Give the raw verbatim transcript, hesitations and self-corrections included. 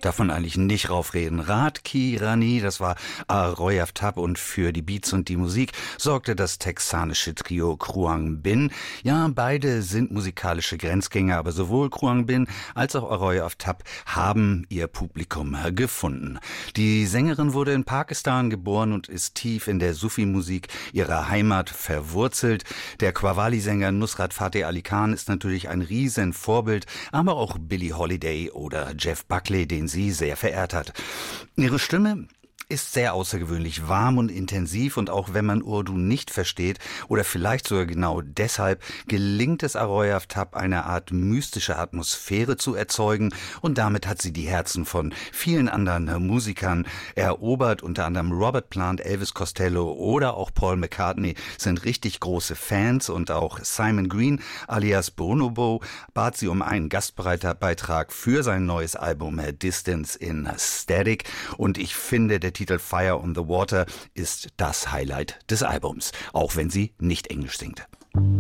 davon eigentlich nicht raufreden. Ratki Rani, das war Aroy Aftab, und für die Beats und die Musik sorgte das texanische Trio Kruang Bin. Ja, beide sind musikalische Grenzgänger, aber sowohl Kruang Bin als auch Aroy Aftab haben ihr Publikum gefunden. Die Sängerin wurde in Pakistan geboren und ist tief in der Sufi-Musik ihrer Heimat verwurzelt. Der Qawwali-Sänger Nusrat Fateh Ali Khan ist natürlich ein Riesenvorbild, aber auch Billie Holiday oder Jeff Buckley, den sie sehr verehrt hat. Ihre Stimme ist sehr außergewöhnlich warm und intensiv, und auch wenn man Urdu nicht versteht oder vielleicht sogar genau deshalb, gelingt es Aroy Aftab, eine Art mystische Atmosphäre zu erzeugen, und damit hat sie die Herzen von vielen anderen Musikern erobert. Unter anderem Robert Plant, Elvis Costello oder auch Paul McCartney sind richtig große Fans, und auch Simon Green alias Bonobo bat sie um einen Gastbeitrag für sein neues Album Distance in Static, und ich finde, der Titel Fire on the Water ist das Highlight des Albums, auch wenn sie nicht Englisch singt.